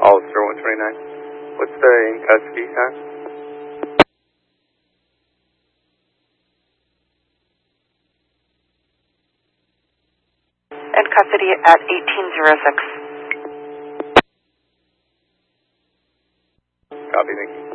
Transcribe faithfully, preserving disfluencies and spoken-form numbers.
Officer one twenty-nine. What's the in custody time? In custody at eighteen oh six. Copy, thank you.